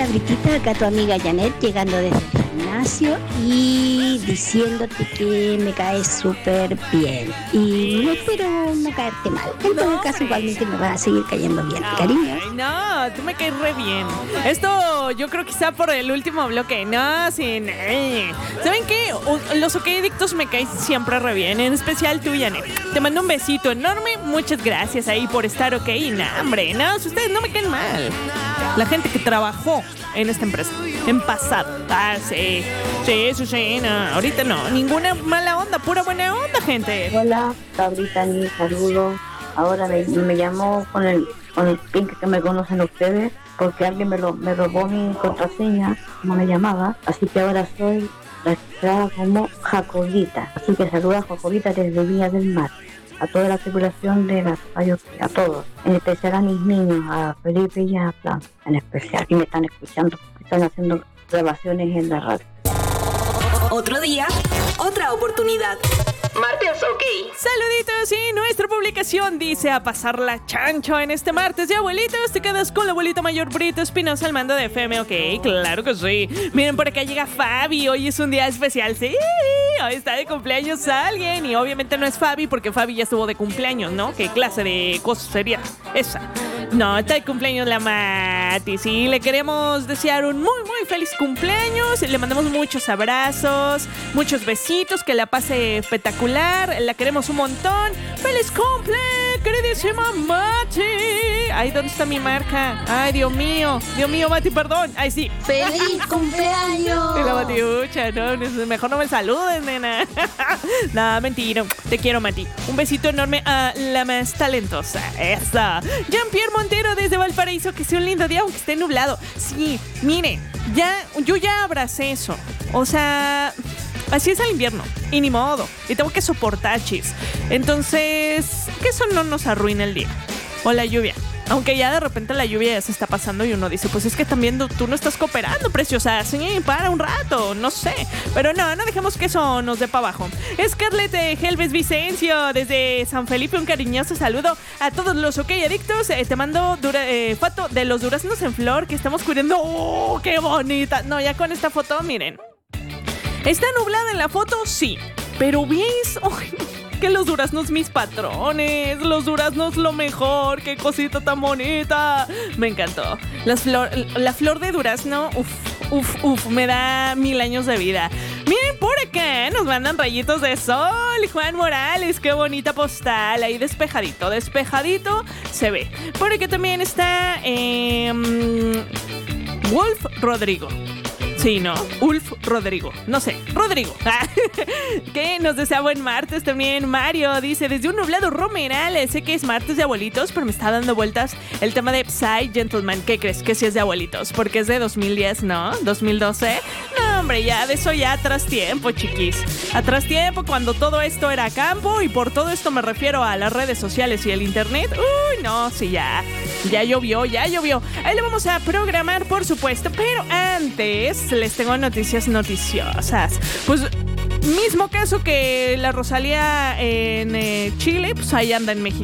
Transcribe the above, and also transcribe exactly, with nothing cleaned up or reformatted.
Britita, acá tu amiga Janet, llegando desde el gimnasio y diciéndote que me caes súper bien. Y no espero no caerte mal. En todo No, caso, hombre. igualmente me vas a seguir cayendo bien. Cariños. Ay, no, tú me caes re bien. Esto yo creo que está por el último bloque. No, sí, no. ¿Saben qué? O- Los OK Adictos me caen siempre re bien. En especial tú, Janet. Te mando un besito enorme. Muchas gracias ahí por estar OK. No, hombre, no, si ustedes no me caen mal. La gente que trabajó en esta empresa en pasado. Ah, sí. Sí, eso sí, no. Ahorita no. Ninguna mala onda, pura buena onda, gente. Hola, Sabrita, ni saludos. Ahora me, me llamó con el con el pin que me conocen ustedes, porque alguien me, lo, me robó mi contraseña, como me llamaba, así que ahora soy registrada como Jacobita. Así que saluda Jacobita desde Villa del Mar, a toda la tripulación de la radio, a todos, en especial a mis niños, a Felipe y a Plan, en especial, que me están escuchando, están haciendo grabaciones en la radio. Otro día, otra oportunidad. Martes OK. Saluditos y nuestra publicación dice a pasar la chancho en este martes de abuelitos. Te quedas con la abuelita mayor Brito Espinosa al mando de F M, ok, claro que sí. Miren, por acá llega Fabi, hoy es un día especial, sí. Hoy está de cumpleaños alguien y obviamente no es Fabi porque Fabi ya estuvo de cumpleaños, ¿no? ¿Qué clase de cosa sería esa? No, está de cumpleaños la Mati, sí. Le queremos desear un muy, muy feliz cumpleaños. Le mandamos muchos abrazos, muchos besitos, que la pase espectacular. La queremos un montón. ¡Feliz cumple, queridísima Mati! Ay, ¿dónde está mi marca? Ay, Dios mío. Dios mío, Mati, perdón. Ay, sí. ¡Feliz cumpleaños! Y la Matiucha, no, no, mejor no me saluden, nena. No, mentira. Te quiero, Mati. Un besito enorme a la más talentosa. Esa. Jean-Pierre Montero desde Valparaíso. Que sea un lindo día, aunque esté nublado. Sí, mire, ya, yo ya abracé eso. O sea, así es el invierno. Y ni modo. Y tengo que soportar, chis. Entonces, que eso no nos arruine el día. O la lluvia. Aunque ya de repente la lluvia ya se está pasando y uno dice, pues es que también tú no estás cooperando, preciosa. Sí, para un rato, no sé. Pero no, no dejemos que eso nos dé para abajo. Scarlett Helves Vicencio, desde San Felipe, un cariñoso saludo a todos los OK Adictos. Eh, te mando dura, eh, foto de los duraznos en flor que estamos cuidando. ¡Oh, qué bonita! No, ya con esta foto, miren. ¿Está nublada en la foto? Sí. Pero ¿veis? ¡Oh! Que los duraznos mis patrones, los duraznos lo mejor, qué cosita tan bonita. Me encantó. Las flor, la flor de durazno, uf, uf, uf, me da mil años de vida. Miren por acá, nos mandan rayitos de sol. Juan Morales, qué bonita postal. Ahí despejadito, despejadito se ve. Por acá también está eh, Wolf Rodrigo. Sí, ¿no? Ulf Rodrigo. No sé, Rodrigo. Que nos desea buen martes también. Mario dice, desde un nublado Romeral, sé que es martes de abuelitos, pero me está dando vueltas el tema de Psy Gentleman. ¿Qué crees? Que sí es de abuelitos, porque es de dos mil diez, ¿no? ¿dos mil doce? No, hombre, ya de eso ya atrás tiempo, chiquis. Atrás tiempo, cuando todo esto era campo, y por todo esto me refiero a las redes sociales y el internet. Uy, no, sí, ya. Ya llovió, ya llovió. Ahí lo vamos a programar, por supuesto, pero antes les tengo noticias noticiosas. Pues mismo caso que la Rosalía en eh, Chile, pues ahí anda en México.